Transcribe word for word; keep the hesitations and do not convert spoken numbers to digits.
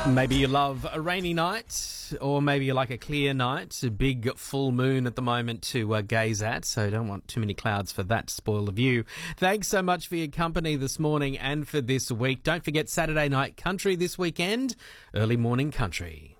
Maybe you love a rainy night, or maybe you like a clear night, a big full moon at the moment to uh, gaze at, so don't want too many clouds for that to spoil the view. Thanks so much for your company this morning and for this week. Don't forget Saturday Night Country this weekend, early morning country.